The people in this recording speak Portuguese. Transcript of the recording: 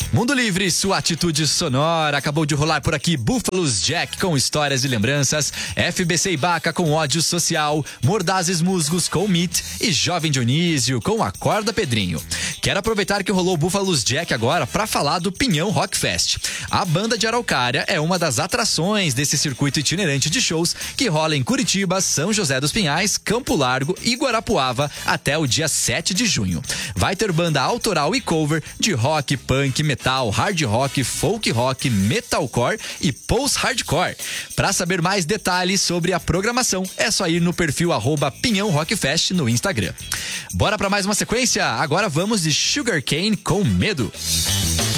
Mundo Livre, sua atitude sonora. Acabou de rolar por aqui Búfalos Jack com histórias e lembranças, FBC Ibaka com ódio social, Mordazes Musgos com Meat e Jovem Dionísio com Acorda Pedrinho. Quero aproveitar que rolou Búfalos Jack agora para falar do Pinhão Rock Fest. A banda de Araucária é uma das atrações desse circuito itinerante de shows que rola em Curitiba, São José dos Pinhais, Campo Largo e Guarapuava até o dia 7 de junho. Vai ter banda autoral e cover de rock, punk, metal, hard rock, folk rock, metalcore e post-hardcore. Para saber mais detalhes sobre a programação, é só ir no perfil @Pinhão Rock Fest no Instagram. Bora para mais uma sequência? Agora vamos de Sugarcane com Medo.